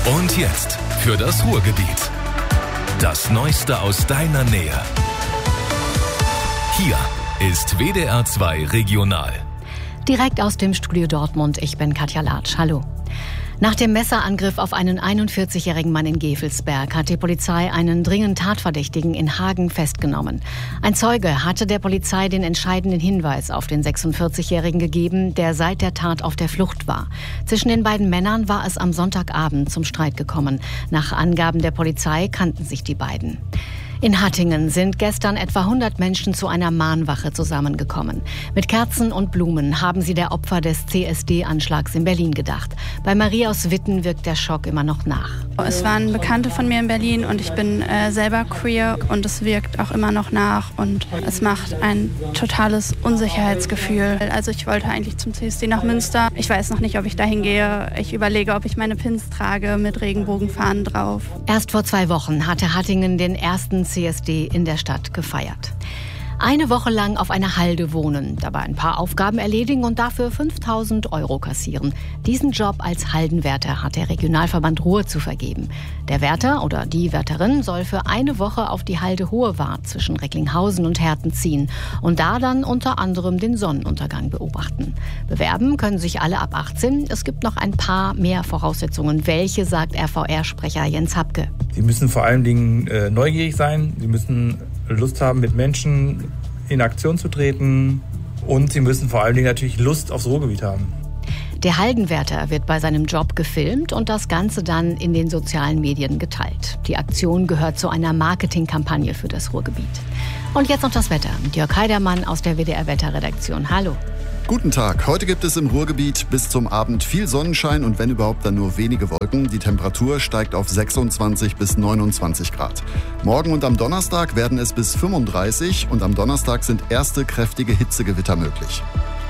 Und jetzt für das Ruhrgebiet. Das Neueste aus deiner Nähe. Hier ist WDR 2 Regional. Direkt aus dem Studio Dortmund, ich bin Katja Latsch. Hallo. Nach dem Messerangriff auf einen 41-jährigen Mann in Gevelsberg hat die Polizei einen dringenden Tatverdächtigen in Hagen festgenommen. Ein Zeuge hatte der Polizei den entscheidenden Hinweis auf den 46-jährigen gegeben, der seit der Tat auf der Flucht war. Zwischen den beiden Männern war es am Sonntagabend zum Streit gekommen. Nach Angaben der Polizei kannten sich die beiden. In Hattingen sind gestern etwa 100 Menschen zu einer Mahnwache zusammengekommen. Mit Kerzen und Blumen haben sie der Opfer des CSD-Anschlags in Berlin gedacht. Bei Marie aus Witten wirkt der Schock immer noch nach. Es waren Bekannte von mir in Berlin und ich bin selber queer und es wirkt auch immer noch nach und es macht ein totales Unsicherheitsgefühl. Also ich wollte eigentlich zum CSD nach Münster. Ich weiß noch nicht, ob ich dahin gehe. Ich überlege, ob ich meine Pins trage mit Regenbogenfahnen drauf. Erst vor 2 Wochen hatte Hattingen den ersten CSD in der Stadt gefeiert. Eine Woche lang auf einer Halde wohnen, dabei ein paar Aufgaben erledigen und dafür 5.000 € kassieren. Diesen Job als Haldenwärter hat der Regionalverband Ruhr zu vergeben. Der Wärter oder die Wärterin soll für eine Woche auf die Halde Hohewart zwischen Recklinghausen und Herten ziehen und da dann unter anderem den Sonnenuntergang beobachten. Bewerben können sich alle ab 18. Es gibt noch ein paar mehr Voraussetzungen. Welche, sagt RVR-Sprecher Jens Hapke. Sie müssen vor allen Dingen neugierig sein. Sie müssen Lust haben, mit Menschen in Aktion zu treten. Und sie müssen vor allen Dingen natürlich Lust aufs Ruhrgebiet haben. Der Haldenwärter wird bei seinem Job gefilmt und das Ganze dann in den sozialen Medien geteilt. Die Aktion gehört zu einer Marketingkampagne für das Ruhrgebiet. Und jetzt noch das Wetter. Jörg Heidermann aus der WDR-Wetterredaktion. Hallo. Guten Tag. Heute gibt es im Ruhrgebiet bis zum Abend viel Sonnenschein und wenn überhaupt dann nur wenige Wolken. Die Temperatur steigt auf 26 bis 29 Grad. Morgen und am Donnerstag werden es bis 35 und am Donnerstag sind erste kräftige Hitzegewitter möglich.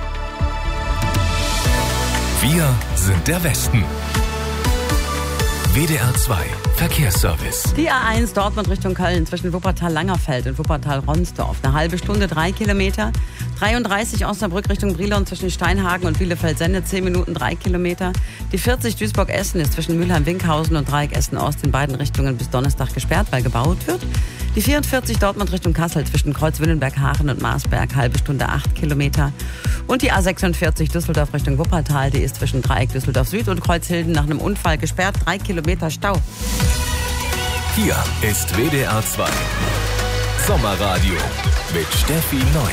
Wir sind der Westen. WDR 2 Verkehrsservice. Die A1 Dortmund Richtung Köln zwischen Wuppertal-Langerfeld und Wuppertal-Ronsdorf. Eine halbe Stunde, 3 Kilometer. 33 Osnabrück Richtung Brilon zwischen Steinhagen und Bielefeld-Sende, 10 Minuten, 3 Kilometer. Die 40 Duisburg-Essen ist zwischen Mülheim-Winkhausen und Dreieck Essen-Ost in beiden Richtungen bis Donnerstag gesperrt, weil gebaut wird. Die 44 Dortmund Richtung Kassel zwischen Kreuzwillenberg-Hachen und Marsberg, halbe Stunde, 8 Kilometer. Und die A46 Düsseldorf Richtung Wuppertal, die ist zwischen Dreieck Düsseldorf Süd und Kreuzhilden nach einem Unfall gesperrt, 3 Kilometer Stau. Hier ist WDR 2 Sommerradio mit Steffi Neu.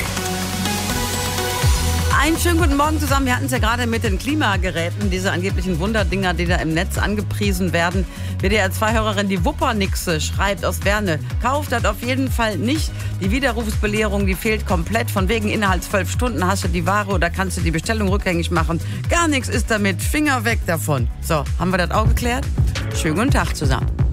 Einen schönen guten Morgen zusammen. Wir hatten es ja gerade mit den Klimageräten, diese angeblichen Wunderdinger, die da im Netz angepriesen werden. WDR-2-Hörerin, die Wuppernixe, schreibt aus Werne, kauft das auf jeden Fall nicht. Die Widerrufsbelehrung, die fehlt komplett. Von wegen innerhalb 12 Stunden hast du die Ware oder kannst du die Bestellung rückgängig machen. Gar nichts ist damit. Finger weg davon. So, haben wir das auch geklärt? Schönen guten Tag zusammen.